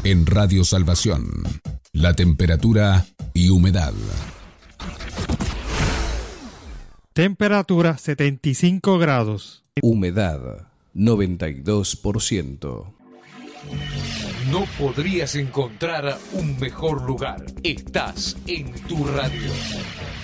En Radio Salvación, la temperatura y humedad. Temperatura 75 grados. Humedad 92%. No podrías encontrar un mejor lugar. Estás en tu radio.